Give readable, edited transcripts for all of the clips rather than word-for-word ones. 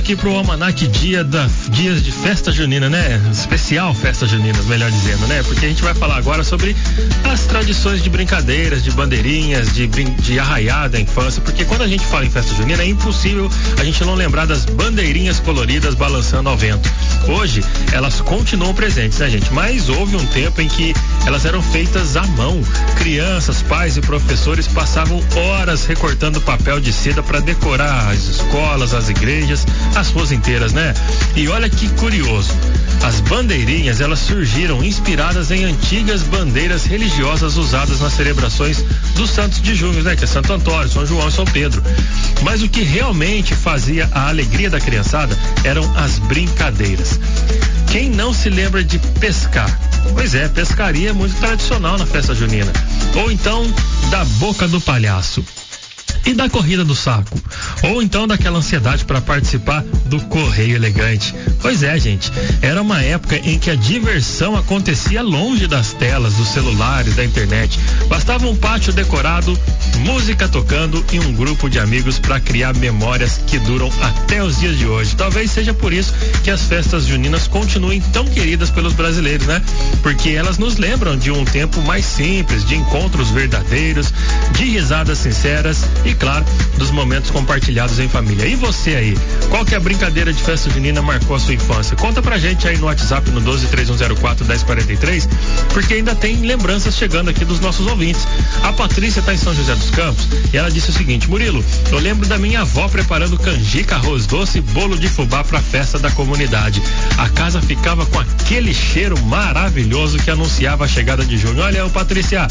aqui pro Almanac dias de festa junina, né? Especial festa junina, melhor dizendo, né? Porque a gente vai falar agora sobre as tradições de brincadeiras, de bandeirinhas, de arraiada da infância, porque quando a gente fala em festa junina é impossível a gente não lembrar das bandeirinhas coloridas balançando ao vento. Hoje, elas continuam presentes, né, gente? Mas houve um tempo em que elas eram feitas à mão. Crianças, pais e professores passavam horas recortando papel de seda para decorar as escolas, as igrejas, as ruas inteiras, né? E olha que curioso, as bandeirinhas, elas surgiram inspiradas em antigas bandeiras religiosas usadas nas celebrações dos santos de junho, né? Que é Santo Antônio, São João e São Pedro. Mas o que realmente fazia a alegria da criançada eram as brincadeiras. Quem não se lembra de pescar? Pois é, pescaria é muito tradicional na festa junina. Ou então, da boca do palhaço. E da corrida do saco? Ou então daquela ansiedade para participar do correio elegante? Pois é, gente, era uma época em que a diversão acontecia longe das telas, dos celulares, da internet. Bastava um pátio decorado, música tocando e um grupo de amigos para criar memórias que duram até os dias de hoje. Talvez seja por isso que as festas juninas continuem tão queridas pelos brasileiros, né? Porque elas nos lembram de um tempo mais simples, de encontros verdadeiros, de risadas sinceras e, claro, dos momentos compartilhados em família. E você aí, qual que é a brincadeira de festa junina marcou a sua infância? Conta pra gente aí no WhatsApp no 1231041043, porque ainda tem lembranças chegando aqui dos nossos ouvintes. A Patrícia tá em São José dos Campos e ela disse o seguinte: Murilo, eu lembro da minha avó preparando canjica, arroz doce e bolo de fubá pra festa da comunidade. A casa ficava com aquele cheiro maravilhoso que anunciava a chegada de junho. Olha, ô Patrícia,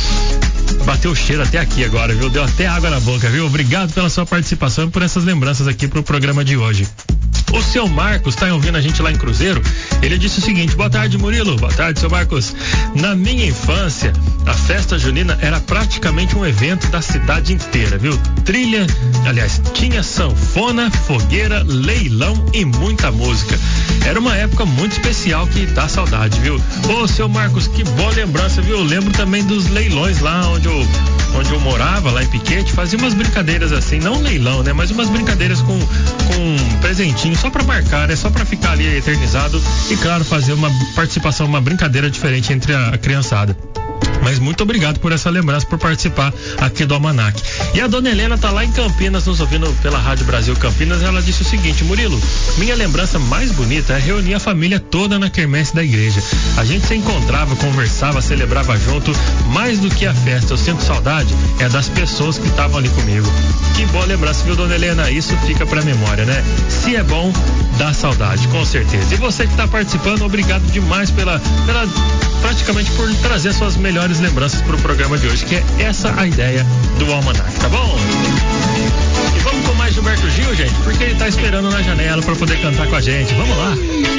bateu o cheiro até aqui agora, viu? Deu até água na boca, viu? Obrigado pela sua participação e por essas lembranças aqui pro programa de hoje. O seu Marcos tá ouvindo a gente lá em Cruzeiro. Ele disse o seguinte: boa tarde, Murilo. Boa tarde, seu Marcos. Na minha infância, a festa junina era praticamente um evento da cidade inteira, viu? Tinha sanfona, fogueira, leilão e muita música. Era uma época muito especial que dá saudade, viu? Ô, seu Marcos, que boa lembrança, viu? Eu lembro também dos leilões lá onde eu morava, lá em Piquete, fazia umas brincadeiras assim, não leilão, né? Mas umas brincadeiras com presentinho, só pra marcar, né? Só pra ficar ali eternizado e, claro, fazer uma participação, uma brincadeira diferente entre a criançada. Mas muito obrigado por essa lembrança, por participar aqui do Almanac. E a dona Helena tá lá em Campinas, nos ouvindo pela Rádio Brasil Campinas. Ela disse o seguinte: Murilo, minha lembrança mais bonita é reunir a família toda na quermesse da igreja. A gente se encontrava, conversava, celebrava junto. Mais do que a festa, eu sinto saudade é das pessoas que estavam ali comigo. Que boa lembrança, viu, dona Helena? Isso fica pra memória, né? Se é bom, dá saudade, com certeza. E você que tá participando, obrigado demais praticamente por trazer suas melhores lembranças pro programa de hoje, que é essa a ideia do Almanac, tá bom? E vamos com mais Gilberto Gil, gente, porque ele tá esperando na janela pra poder cantar com a gente. Vamos lá!